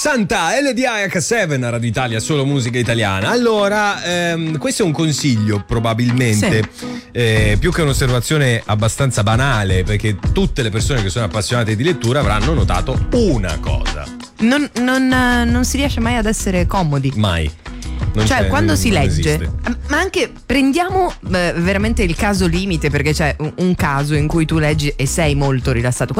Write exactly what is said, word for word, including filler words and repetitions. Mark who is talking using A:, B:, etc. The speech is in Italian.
A: Santa L D I H sette a Radio Italia, solo musica italiana. Allora, ehm, questo è un consiglio probabilmente, sì. eh, più che un'osservazione abbastanza banale, perché tutte le persone che sono appassionate di lettura avranno notato una cosa.
B: Non, non, non si riesce mai ad essere comodi.
A: Mai. Non
B: cioè quando
A: non,
B: si
A: non
B: legge
A: esiste.
B: Ma anche prendiamo eh, veramente il caso limite, perché c'è un, un caso in cui tu leggi e sei molto rilassato.